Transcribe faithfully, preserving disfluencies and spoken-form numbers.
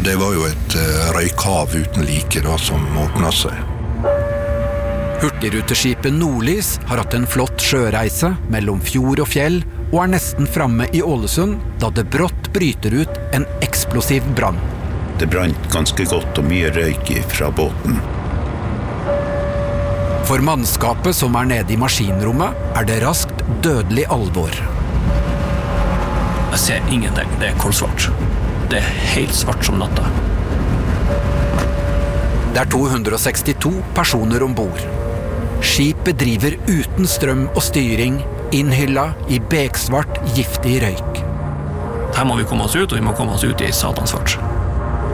Det var jo et uh, røykhav uten like da, som åpnet seg. Hurtigruteskipet Nordlys har hatt en flott sjøreise mellom fjord og fjell, og er nesten framme i Ålesund, da det brått bryter ut en eksplosiv brann. Det brant ganske godt og mye røyk fra båten. For mannskapet som er nede i maskinrommet, er det raskt dødelig alvor. Jeg ser ingenting, det er koldsvart. Det er helt svart som natta. Det er to hundre og sekstito personer ombord. Skipet driver uten strøm og styring, innhylla i beksvart, giftig røyk. Her må vi komme oss ut, og vi må komme oss ut i satans fart.